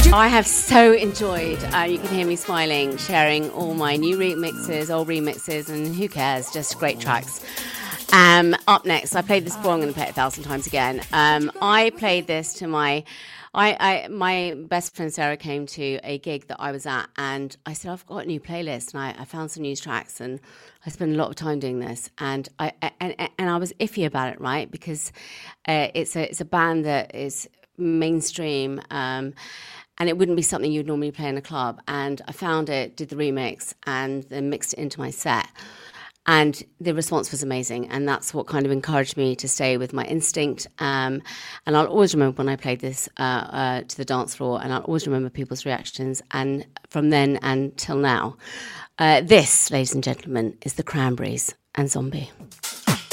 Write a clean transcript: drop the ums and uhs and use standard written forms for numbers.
I have so enjoyed, you can hear me smiling, sharing all my new remixes, old remixes, and who cares, just great tracks. Up next, I played this before, I'm going to play it 1,000 times again. I played this to my best friend Sarah came to a gig that I was at, and I said, I've got a new playlist, and I found some new tracks, and I spent a lot of time doing this, and I was iffy about it, right? Because it's a band that is mainstream, and it wouldn't be something you'd normally play in a club. And I found it, did the remix, and then mixed it into my set. And the response was amazing. And that's what kind of encouraged me to stay with my instinct. And I'll always remember when I played this to the dance floor, and I'll always remember people's reactions. And from then until now, this, ladies and gentlemen, is the Cranberries and Zombie.